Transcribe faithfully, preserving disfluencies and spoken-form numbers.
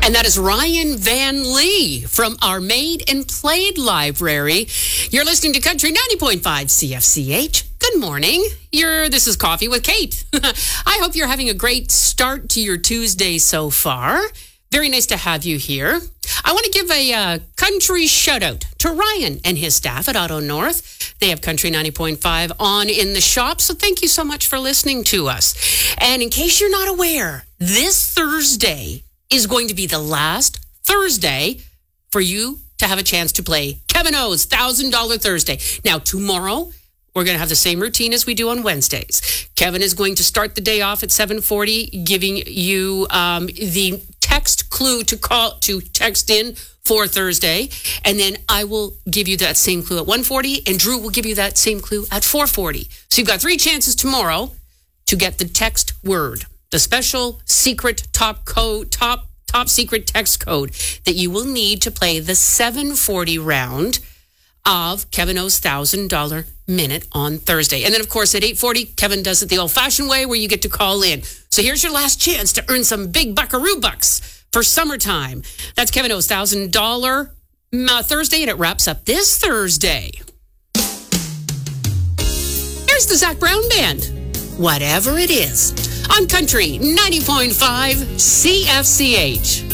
And that is Ryan Van Lee from our Made and Played library. You're listening to Country ninety point five C F C H. Good morning. You're, this is Coffee with Kate. I hope you're having a great start to your Tuesday so far. Very nice to have you here. I want to give a uh, country shout out to Ryan and his staff at Auto North. They have Country ninety point five on in the shop, so thank you so much for listening to us. And in case you're not aware, this Thursday is going to be the last Thursday for you to have a chance to play Kevin O's one thousand dollars Thursday. Now, tomorrow, we're going to have the same routine as we do on Wednesdays. Kevin is going to start the day off at seven forty, giving you um, the text clue to call to text in for Thursday. And then I will give you that same clue at one forty, and Drew will give you that same clue at four forty. So you've got three chances tomorrow to get the text word, the special secret top code, top top secret text code that you will need to play the seven forty round of Kevin O's one thousand dollars Minute on Thursday. And then, of course, at eight forty, Kevin does it the old-fashioned way where you get to call in. So here's your last chance to earn some big buckaroo bucks for summertime. That's Kevin O's one thousand dollars uh, Thursday, and it wraps up this Thursday. Here's the Zac Brown Band. Whatever it is. On Country ninety point five C F C H.